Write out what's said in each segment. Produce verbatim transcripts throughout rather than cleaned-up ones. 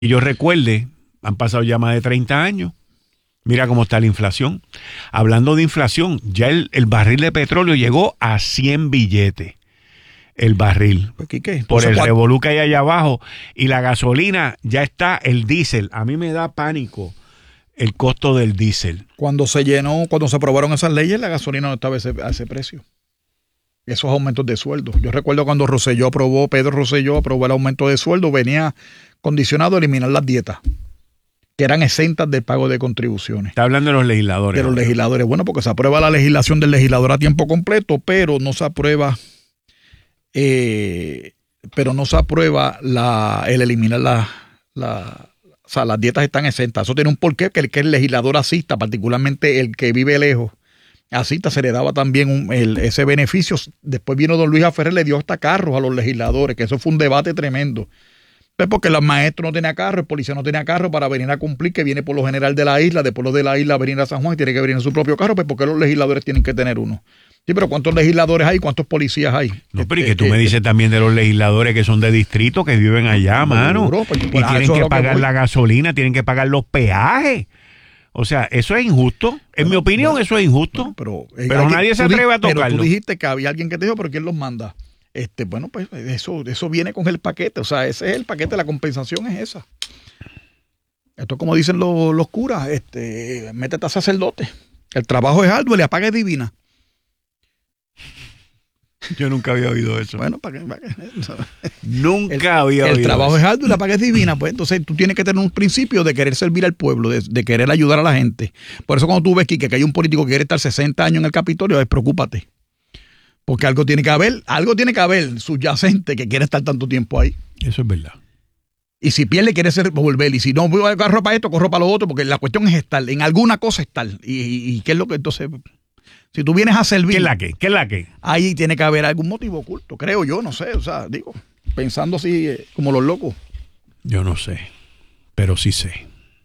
Y yo recuerde, han pasado ya más de treinta años. Mira cómo está la inflación. Hablando de inflación, ya el, el barril de petróleo llegó a cien billetes. El barril. Pues, ¿qué? Por el ¿cuánto? revolú que hay allá abajo. Y la gasolina ya está, el diésel. A mí me da pánico el costo del diésel. Cuando se llenó, cuando se aprobaron esas leyes, la gasolina no estaba a ese, a ese precio. Esos aumentos de sueldo. Yo recuerdo cuando Rosselló aprobó, Pedro Rosselló aprobó el aumento de sueldo, venía condicionado a eliminar las dietas, que eran exentas del pago de contribuciones. Está hablando de los legisladores. De los ahora. legisladores. Bueno, porque se aprueba la legislación del legislador a tiempo completo, pero no se aprueba, eh, pero no se aprueba la, el eliminar la, la, o sea, las dietas están exentas. Eso tiene un porqué, que el que el legislador asista, particularmente el que vive lejos, asista, se le daba también un, el, ese beneficio. Después vino don Luis Aferrer, le dio hasta carros a los legisladores, que eso fue un debate tremendo. Pues porque los maestros no tenían carro, el policía no tenía carro para venir a cumplir, que viene por lo general de la isla, después los de la isla venir a San Juan y tiene que venir en su propio carro, pues porque los legisladores tienen que tener uno. Sí, pero ¿cuántos legisladores hay? ¿Cuántos policías hay? No, pero y eh, que tú eh, me dices también de los legisladores que son de distrito, que viven allá, mano. Seguro, pues, y pues, tienen eso es que lo que pagar voy. la gasolina, tienen que pagar los peajes. O sea, eso es injusto. En Bueno, mi opinión, bueno, eso es injusto. Bueno, pero eh, pero alguien- nadie se tú di- atreve a Pero tocarlo. tú dijiste que había alguien que te dijo, pero ¿quién los manda? Este, bueno, pues eso, eso viene con el paquete. O sea, ese es el paquete, la compensación es esa. Esto es como dicen los, los curas, este, métete a sacerdote. El trabajo es arduo y la paga es divina. Yo nunca había oído eso. Bueno, para que, para que Nunca el, había el oído trabajo eso. es arduo y la paga es divina. Pues entonces tú tienes que tener un principio de querer servir al pueblo, de, de querer ayudar a la gente. Por eso cuando tú ves, Quique, que hay un político que quiere estar sesenta años en el Capitolio, pues, preocúpate. Porque algo tiene que haber, algo tiene que haber subyacente que quiere estar tanto tiempo ahí. Eso es verdad. Y si pierde, quiere ser volver. Y si no, voy a correr para esto, corro para lo otro, porque la cuestión es estar. En alguna cosa estar. Y, y, y qué es lo que entonces. Si tú vienes a servir. ¿Qué es la que? ¿Qué es la que? Ahí tiene que haber algún motivo oculto, creo yo, no sé. O sea, digo, pensando así eh, como los locos. Yo no sé, pero sí sé.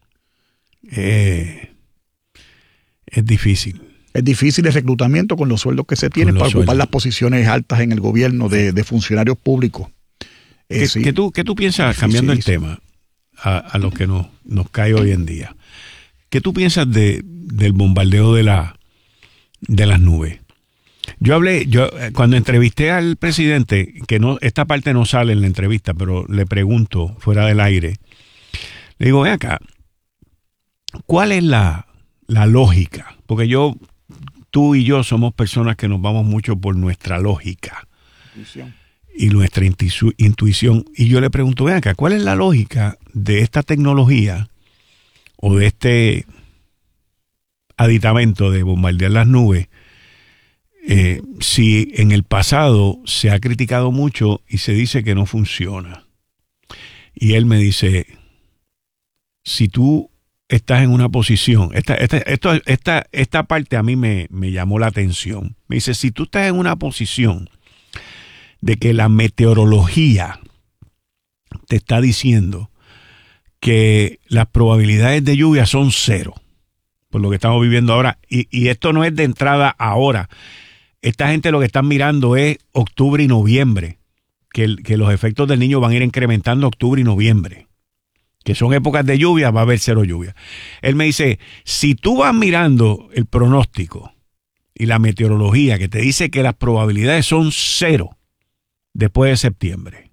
Eh, es difícil. Es difícil el reclutamiento con los sueldos que se tienen Con para los ocupar sueldos. las posiciones altas en el gobierno de, de funcionarios públicos. Eh, ¿Qué, sí. qué tú, qué tú piensas, cambiando el tema a, a lo que nos, nos cae hoy en día? ¿Qué tú piensas de, del bombardeo de, la, de las nubes? Yo hablé, yo eh, cuando entrevisté al presidente, que no, esta parte no sale en la entrevista, pero le pregunto fuera del aire, le digo, ven acá, ¿cuál es la, la lógica? Porque yo, tú y yo somos personas que nos vamos mucho por nuestra lógica y nuestra intu- intuición. Y yo le pregunto, ven acá, ¿cuál es la lógica de esta tecnología o de este aditamento de bombardear las nubes? Eh, si en el pasado se ha criticado mucho y se dice que no funciona. Y él me dice, si tú estás en una posición, esta, esta, esto, esta, esta parte a mí me, me llamó la atención. Me dice, si tú estás en una posición de que la meteorología te está diciendo que las probabilidades de lluvia son cero, por lo que estamos viviendo ahora, y, y esto no es de entrada ahora. Esta gente lo que están mirando es octubre y noviembre, que, el, que los efectos del Niño van a ir incrementando octubre y noviembre, que son épocas de lluvia, va a haber cero lluvia. Él me dice, si tú vas mirando el pronóstico y la meteorología que te dice que las probabilidades son cero después de septiembre,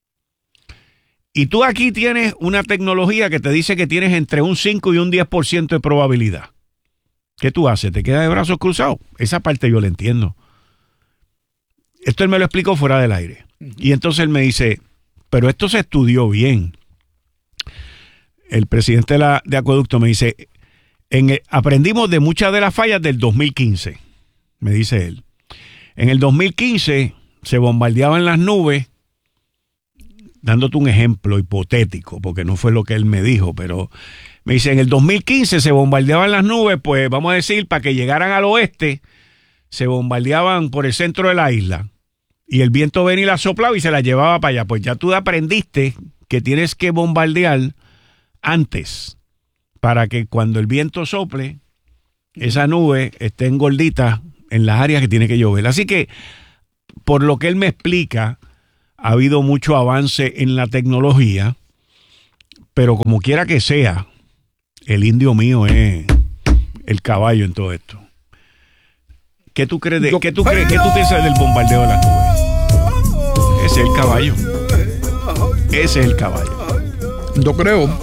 y tú aquí tienes una tecnología que te dice que tienes entre un cinco y un diez por ciento de probabilidad, ¿qué tú haces? ¿Te quedas de brazos cruzados? Esa parte yo la entiendo. Esto él me lo explicó fuera del aire. Y entonces él me dice, pero esto se estudió bien. El presidente de, la, de Acueducto me dice, en el, aprendimos de muchas de las fallas del dos mil quince, me dice él. En el dos mil quince se bombardeaban las nubes, dándote un ejemplo hipotético, porque no fue lo que él me dijo, pero me dice, en el dos mil quince se bombardeaban las nubes, pues vamos a decir, para que llegaran al oeste, se bombardeaban por el centro de la isla. Y el viento venía y la soplaba y se la llevaba para allá. Pues ya tú aprendiste que tienes que bombardear antes para que cuando el viento sople, esa nube esté engordita en las áreas que tiene que llover. Así que, por lo que él me explica, ha habido mucho avance en la tecnología, Pero como quiera que sea, el indio mío es el caballo en todo esto. ¿Qué tú crees? De, Yo, ¿qué, tú crees ¿Qué tú piensas del bombardeo de las nubes? Ese es el caballo. Ese es el caballo. Yo creo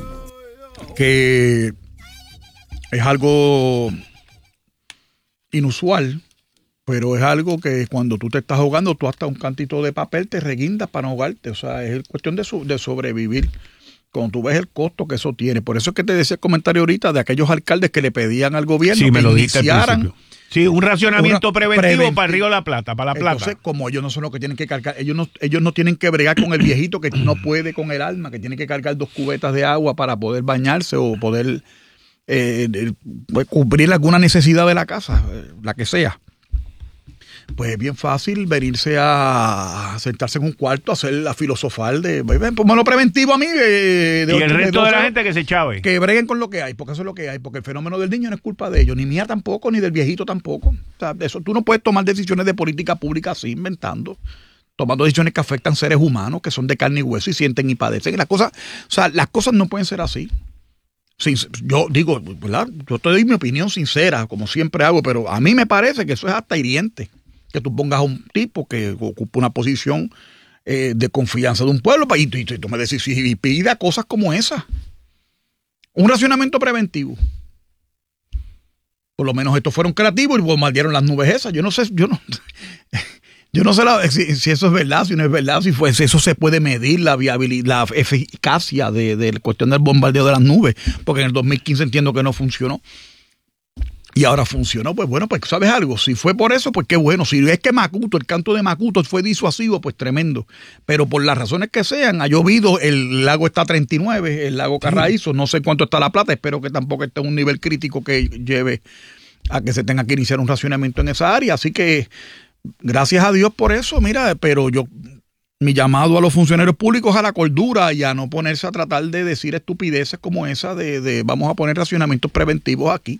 que es algo inusual, pero es algo que cuando tú te estás ahogando, tú hasta un cantito de papel te reguindas para no ahogarte. O sea, es cuestión de, su, de sobrevivir. Cuando tú ves el costo que eso tiene. Por eso es que te decía el comentario ahorita de aquellos alcaldes que le pedían al gobierno sí, que me lo iniciaran... Sí, un racionamiento preventivo, preventivo para Río La Plata, para La Plata. Entonces, como ellos no son los que tienen que cargar, ellos no, ellos no tienen que bregar con el viejito que no puede con el alma, que tiene que cargar dos cubetas de agua para poder bañarse o poder eh, eh, cubrir alguna necesidad de la casa, eh, la que sea. Pues es bien fácil venirse a sentarse en un cuarto, a hacer la filosofal de, ponme lo preventivo a mí. De, de y el resto de, de la años, gente que se chave. Que breguen con lo que hay, porque eso es lo que hay, porque el fenómeno del niño no es culpa de ellos, ni mía tampoco, ni del viejito tampoco. O sea, eso, tú no puedes tomar decisiones de política pública así, inventando, tomando decisiones que afectan seres humanos, que son de carne y hueso y sienten y padecen. Y las cosas, o sea, las cosas no pueden ser así. Sin, yo digo, ¿verdad? Yo te doy mi opinión sincera, como siempre hago, pero a mí me parece que eso es hasta hiriente. Que tú pongas a un tipo que ocupa una posición eh, de confianza de un pueblo y, y, y tú me decís y pida cosas como esas. Un racionamiento preventivo. Por lo menos estos fueron creativos y bombardearon las nubes esas. Yo no sé, yo no, yo no sé la, si, si eso es verdad, si no es verdad, si fue, si eso se puede medir la viabilidad, la eficacia de, de la cuestión del bombardeo de las nubes, porque en el dos mil quince entiendo que no funcionó. Y ahora funcionó, pues bueno, pues ¿sabes algo? Si fue por eso, pues qué bueno. Si es que Macuto, el canto de Macuto fue disuasivo, pues tremendo. Pero por las razones que sean, ha llovido, el lago está a treinta y nueve, el lago Carraízo, no sé cuánto está La Plata, espero que tampoco esté en un nivel crítico que lleve a que se tenga que iniciar un racionamiento en esa área. Así que gracias a Dios por eso, mira, pero yo, mi llamado a los funcionarios públicos a la cordura y a no ponerse a tratar de decir estupideces como esa de, de vamos a poner racionamientos preventivos aquí.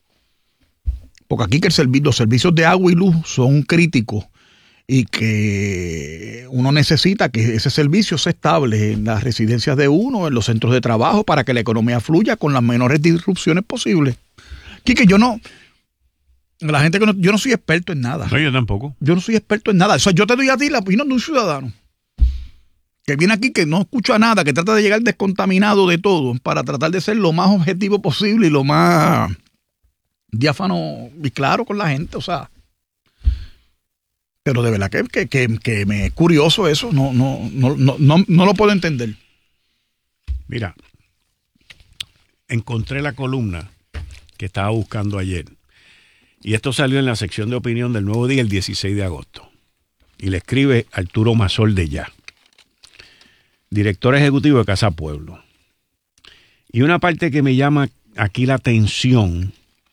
Porque aquí que el servi- los servicios de agua y luz son críticos y que uno necesita que ese servicio se estable en las residencias de uno, en los centros de trabajo, para que la economía fluya con las menores disrupciones posibles. Quique, yo no, la gente que no, yo no soy experto en nada. No, yo tampoco. Yo no soy experto en nada. O sea, yo te doy a ti la opinión de un ciudadano que viene aquí, que no escucha nada, que trata de llegar descontaminado de todo para tratar de ser lo más objetivo posible y lo más diáfano y claro con la gente, o sea, pero de verdad que, que, que, que me es curioso eso, no, no, no, no, no, no lo puedo entender. Mira, encontré la columna que estaba buscando ayer y esto salió en la sección de opinión del Nuevo Día el dieciséis de agosto y le escribe Arturo Masol de Ya, director ejecutivo de Casa Pueblo, y una parte que me llama aquí la atención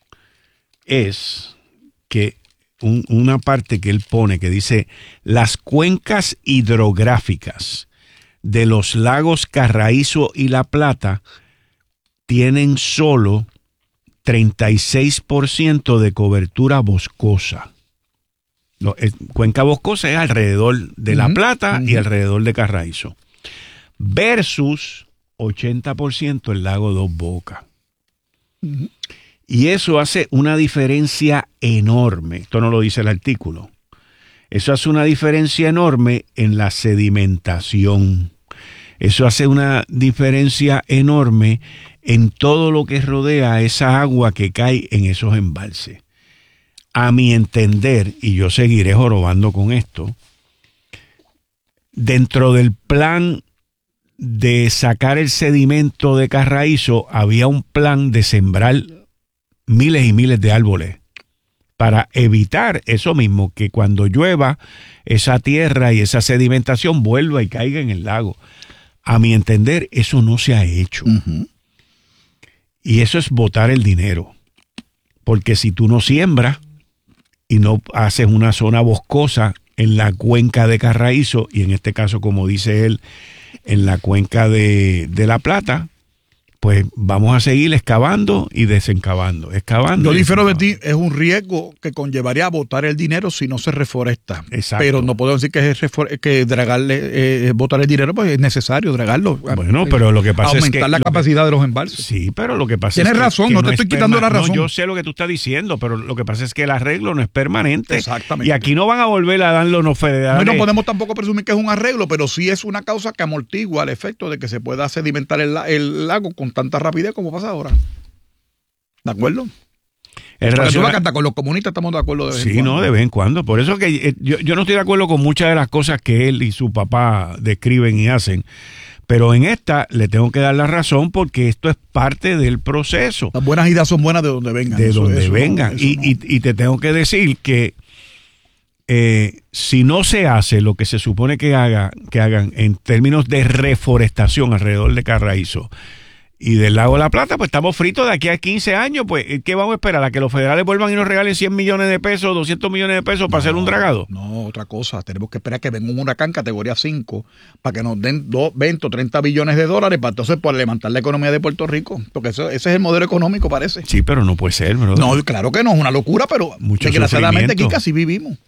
es que un, una parte que él pone que dice: las cuencas hidrográficas de los lagos Carraízo y La Plata tienen solo treinta y seis por ciento de cobertura boscosa. No, es, cuenca boscosa es alrededor de uh-huh, La Plata uh-huh. y alrededor de Carraízo. Versus ochenta por ciento el lago Dos Bocas. Uh-huh. Y eso hace una diferencia enorme. Esto no lo dice el artículo. Eso hace una diferencia enorme en la sedimentación. Eso hace una diferencia enorme en todo lo que rodea a esa agua que cae en esos embalses. A mi entender, y yo seguiré jorobando con esto, dentro del plan de sacar el sedimento de Carraízo, había un plan de sembrar miles y miles de árboles para evitar eso mismo, que cuando llueva esa tierra y esa sedimentación vuelva y caiga en el lago. A mi entender, eso no se ha hecho. Uh-huh. Y eso es botar el dinero. Porque si tú no siembras y no haces una zona boscosa en la cuenca de Carraízo, y en este caso, como dice él, en la cuenca de, de La Plata, pues vamos a seguir excavando y desencavando, excavando. Yo difiero de ti, es un riesgo que conllevaría a botar el dinero si no se reforesta. Exacto. Pero no puedo decir que, es refor- que dragarle, eh, botar el dinero, pues es necesario dragarlo. Bueno, pero lo que pasa es que... Aumentar la capacidad que, de los embalses. Sí, pero lo que pasa Tienes es que... razón, que no te estoy quitando la razón. No, yo sé lo que tú estás diciendo, pero lo que pasa es que el arreglo no es permanente. Exactamente. Y aquí no van a volver a darlo los federales. No, no podemos tampoco presumir que es un arreglo, pero sí es una causa que amortigua el efecto de que se pueda sedimentar el, el lago con tanta rapidez como pasa ahora. ¿De acuerdo? El Porque raciona... tú la cantas con los comunistas, estamos de acuerdo de vez sí, en cuando. no, de vez en cuando. Por eso que eh, yo, yo no estoy de acuerdo con muchas de las cosas que él y su papá describen y hacen. Pero en esta le tengo que dar la razón porque esto es parte del proceso. Las buenas ideas son buenas de donde vengan. De eso, donde eso vengan. No, y, no. y, y te tengo que decir que eh, si no se hace lo que se supone que, haga, que hagan en términos de reforestación alrededor de Carraízo y del Lago de la Plata, pues estamos fritos de aquí a quince años. Pues, ¿qué vamos a esperar? ¿A que los federales vuelvan y nos regalen cien millones de pesos, doscientos millones de pesos para no, hacer un dragado? No, otra cosa. Tenemos que esperar que venga un huracán categoría cinco para que nos den dos, veinte o treinta billones de dólares para entonces poder levantar la economía de Puerto Rico. Porque eso, ese es el modelo económico, parece. Sí, pero no puede ser, bro. No, claro que no, es una locura, pero Mucho desgraciadamente aquí sufrimiento. casi vivimos.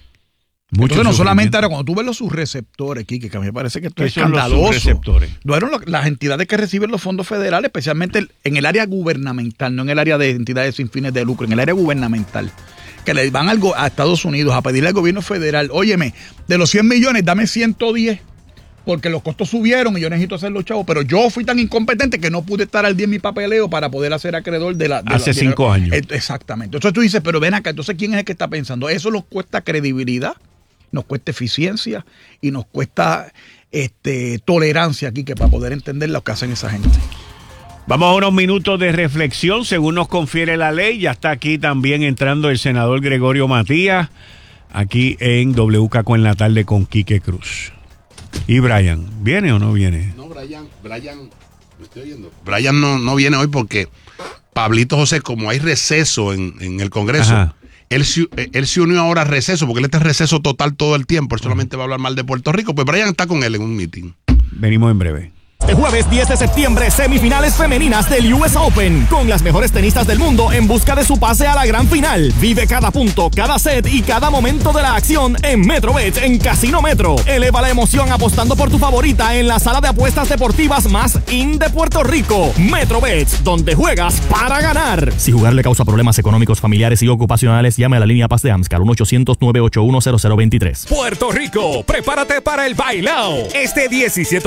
Mucho Entonces, no solamente sufrimiento. ahora, cuando tú ves los subreceptores, Quique, que a mí me parece que esto ¿Qué es son los escandaloso. subreceptores? No eran lo- las entidades que reciben los fondos federales, especialmente en el área gubernamental, no en el área de entidades sin fines de lucro, en el área gubernamental, que le van al go- a Estados Unidos a pedirle al gobierno federal, óyeme, de los cien millones, dame ciento diez, porque los costos subieron y yo necesito hacer los chavos, pero yo fui tan incompetente que no pude estar al día en mi papeleo para poder hacer acreedor de la... De Hace la- cinco de- años. Eh, Exactamente. Entonces tú dices, pero ven acá, entonces ¿quién es el que está pensando? Eso nos cuesta credibilidad, nos cuesta eficiencia y nos cuesta este, tolerancia aquí, que para poder entender lo que hacen esa gente. Vamos a unos minutos de reflexión, según nos confiere la ley. Ya está aquí también entrando el senador Gregorio Matías, aquí en W K C O en la tarde con Quique Cruz. ¿Y Brian? ¿Viene o no viene? No, Brian, Brian, ¿me estoy oyendo? Brian no, no viene hoy porque Pablito José, como hay receso en, en el Congreso, Ajá. él, se- él se unió ahora a receso, porque él está en receso total todo el tiempo, él solamente va a hablar mal de Puerto Rico, pues Brian está con él en un meeting. Venimos en breve. Este jueves diez de septiembre, semifinales femeninas del U S Open, con las mejores tenistas del mundo en busca de su pase a la gran final. Vive cada punto, cada set y cada momento de la acción en MetroBet en Casino Metro. Eleva la emoción apostando por tu favorita en la sala de apuestas deportivas más in de Puerto Rico. MetroBet, donde juegas para ganar. Si jugar le causa problemas económicos, familiares y ocupacionales, llame a la línea Paz de AMSCAR uno ochocientos, nueve ocho uno, cero cero dos tres. Puerto Rico, prepárate para el bailao. Este diecisiete